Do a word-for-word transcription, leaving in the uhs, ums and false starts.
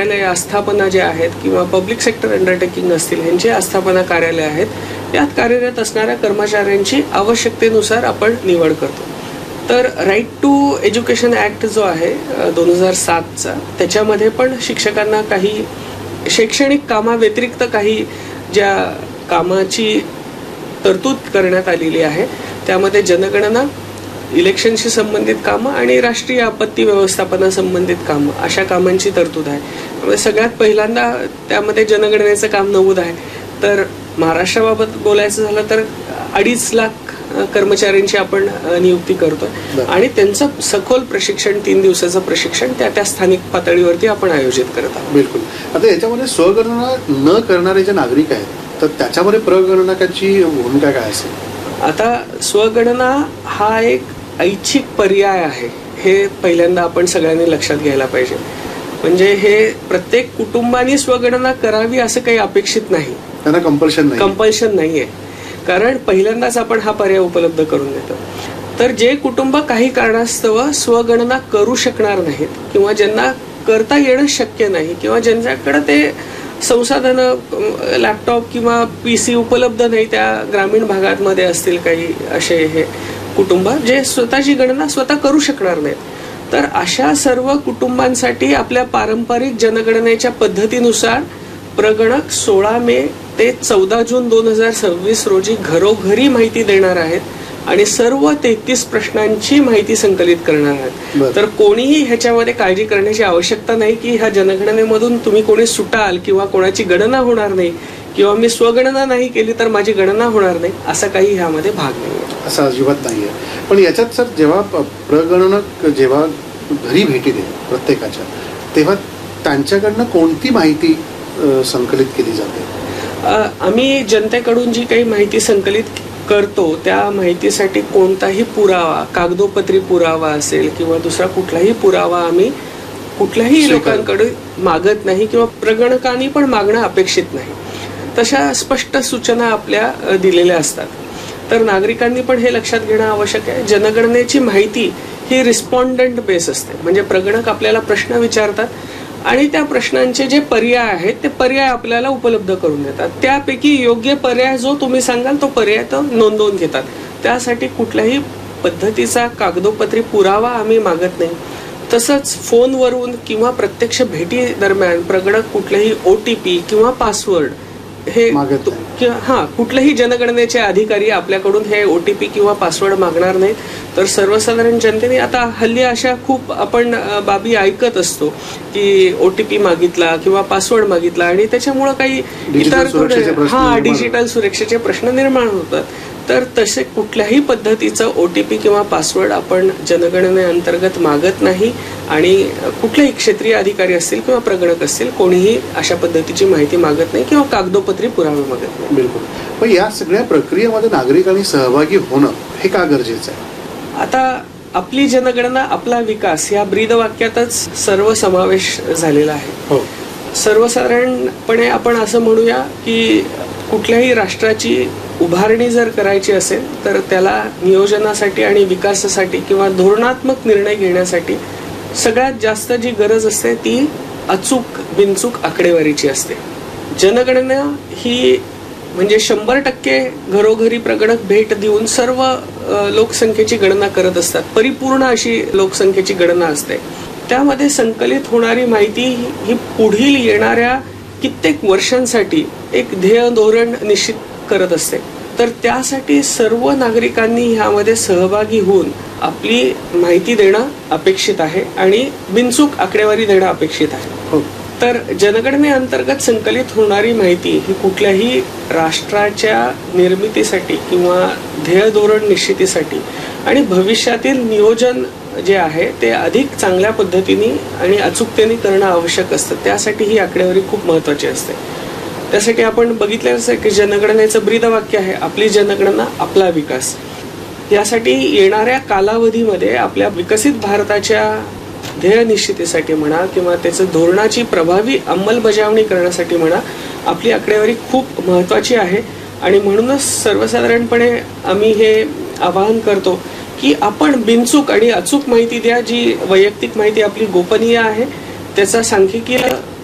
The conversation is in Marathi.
कार्यालय आस्थापना जे आहेत किंवा पब्लिक सेक्टर अंडरटेकिंग असतील ह्यांची आस्थापना कार्यालय आहेत यात कार्यरत असणाऱ्या कर्मचाऱ्यांची आवश्यकतेनुसार आपण निवड करतो. तर राईट टू एज्युकेशन ॲक्ट जो आहे दोन हजार सातचा त्याच्यामध्ये पण शिक्षकांना काही शैक्षणिक कामाव्यतिरिक्त काही ज्या कामाची तरतूद करण्यात आलेली आहे त्यामध्ये जनगणना, इलेक्शनशी संबंधित कामं आणि राष्ट्रीय आपत्ती व्यवस्थापनासंबंधित कामं अशा कामांची तरतूद आहे. त्यामुळे सगळ्यात पहिल्यांदा त्यामध्ये जनगणनेचं काम नमूद आहे. तर महाराष्ट्राबाबत बोलायचं झालं तर अडीच लाख कर्मचाऱ्यांची आपण नियुक्ती करतोय आणि त्यांचं सखोल प्रशिक्षण तीन दिवसाचं प्रशिक्षण त्या त्या स्थानिक पातळीवरती आपण आयोजित करत आहोत. बिलकुल. आता याच्यामध्ये स्वगणना न करणारे जे नागरिक आहेत तर त्याच्यामध्ये प्रगणकाची भूमिका काय असेल? आता स्वगणना हा एक ऐच्छिक पर्याय आहे हे पहिल्यांदा आपण सगळ्यांनी लक्षात घ्यायला पाहिजे. म्हणजे हे प्रत्येक कुटुंबाने स्वगणना करावी असं काही अपेक्षित नाही, त्यांना कंपल्शन नाही कंपल्शन नाहीये. कारण पहिल्यांदाच आपण हा पर्याय उपलब्ध करून देतो. तर जे कुटुंब काही कारणास्तव स्वगणना करू शकणार नाहीत किंवा ज्यांना करता येणं शक्य नाही किंवा ज्यांच्याकडे ते संसाधनं लॅपटॉप किंवा पी सी उपलब्ध नाही, त्या ग्रामीण भागांमध्ये असतील काही असे हे कुटुंब जे स्वतःची गणना स्वतः करू शकणार नाहीत, तर अशा सर्व कुटुंबांसाठी आपल्या पारंपरिक जनगणनेच्या पद्धतीनुसार प्रगणक सोळा मे ते चौदा जून दोन हजार सव्वीस रोजी घरोघरी माहिती देणार आहेत आणि सर्व तेहतीस प्रश्नांची माहिती संकलित करणार आहेत. तर कोणीही ह्याच्यामध्ये काळजी करण्याची आवश्यकता नाही की ह्या जनगणनेमधून तुम्ही कोणी सुटाल किंवा कोणाची गणना होणार नाही किंवा मी स्वगणना नाही केली तर माझी गणना होणार नाही, असा काही ह्यामध्ये भाग नाही, असं अजिबात नाहीये. पण याच्यात सर जेव्हा प्रगणक जेव्हा घरी भेटी दे प्रत्येकाच्या तेव्हा त्यांच्याकडनं कोणती माहिती संकलित केली जाते? आम्ही जनतेकडून जी काही माहिती संकलित करतो त्या माहितीसाठी कोणताही पुरावा, कागदोपत्री पुरावा असेल किंवा दुसरा कुठलाही पुरावा आम्ही कुठल्याही लोकांकडे मागत नाही किंवा प्रगणकांनी पण मागणं अपेक्षित नाही. तशा स्पष्ट सूचना आपल्या दिलेल्या असतात. तर नागरिकांनी पण हे लक्षात घेणं आवश्यक आहे. जनगणनेची माहिती ही रिस्पॉन्डंट बेस असते. म्हणजे प्रगणक आपल्याला प्रश्न विचारतात आणि त्या प्रश्नांचे जे पर्याय आहेत ते पर्याय आपल्याला उपलब्ध करून देतात. त्यापैकी योग्य पर्याय जो तुम्ही सांगाल तो पर्याय तो नोंदवून घेतात. त्यासाठी कुठल्याही पद्धतीचा कागदोपत्री पुरावा आम्ही मागत नाही. तसंच फोनवरून किंवा प्रत्यक्ष भेटी दरम्यान प्रगणक कुठलेही ओ टी पी किंवा पासवर्ड हे हा कुठलेही जनगणनेचे अधिकारी आपल्याकडून हे ओ टी पी किंवा पासवर्ड मागणार नाहीत. तर सर्वसाधारण जनतेने आता हल्ली अशा खूप आपण बाबी ऐकत असतो की ओ टी पी मागितला किंवा पासवर्ड मागितला आणि त्याच्यामुळे काही इतर हा डिजिटल सुरक्षेचे प्रश्न निर्माण होतात. तर तसे कुठल्याही पद्धतीचं ओ टी पी किंवा पासवर्ड आपण जनगणने अंतर्गत मागत नाही आणि कुठलेही क्षेत्रीय अधिकारी असतील किंवा प्रगणक असतील कोणीही अशा पद्धतीची माहिती मागत नाही किंवा कागदोपत्री पुरावे मागत नाही. बिलकुल. पण या सगळ्या प्रक्रियेमध्ये नागरिकांनी सहभागी होणं हे का गरजेचं आहे? आता आपली जनगणना आपला विकास या ब्रीदवाक्यातच सर्व समावेश झालेला आहे. हो. सर्वसाधारणपणे आपण असं म्हणूया की कुठल्याही राष्ट्राची उभारणी जर करायची असेल तर त्याला नियोजनासाठी आणि विकासासाठी किंवा धोरणात्मक निर्णय घेण्यासाठी सगळ्यात जास्त जी गरज असते ती अचूक बिनचूक आकडेवारीची असते. जनगणना ही म्हणजे शंभर टक्के घरोघरी प्रगणक भेट देऊन सर्व लोकसंख्येची गणना करत असतात. परिपूर्ण अशी लोकसंख्येची गणना असते. त्यामध्ये संकलित होणारी माहिती ही पुढील येणाऱ्या कित्येक वर्षांसाठी एक ध्येय धोरण निश्चित करत असते. तर त्यासाठी सर्व नागरिकांनी ह्यामध्ये सहभागी होऊन आपली माहिती देणं अपेक्षित आहे आणि बिनचूक आकडेवारी देणं अपेक्षित आहे. तर जनगणनेअंतर्गत संकलित होणारी माहिती ही कुठल्याही राष्ट्राच्या निर्मितीसाठी किंवा ध्येय धोरण निश्चितीसाठी आणि भविष्यातील नियोजन जे आहे ते अधिक चांगल्या पद्धतीने आणि अचूकतेने करणं आवश्यक असतं. त्यासाठी ही आकडेवारी खूप महत्वाची असते. त्यासाठी आपण बघितल्याच आहे की जनगणनेचं ब्रीदवाक्य आहे आपली जनगणना आपला विकास. यासाठी येणाऱ्या कालावधीमध्ये आपल्या विकसित भारताच्या ध्येय निश्चितीसाठी म्हणा किंवा त्याचं धोरणाची प्रभावी अंमलबजावणी करण्यासाठी म्हणा आपली आकडेवारी खूप महत्वाची आहे. आणि म्हणूनच सर्वसाधारणपणे आम्ही हे आवाहन करतो की आपण बिनचूक आणि अचूक माहिती द्या. जी वैयक्तिक माहिती आपली गोपनीय आहे त्याचा सांख्यिकीय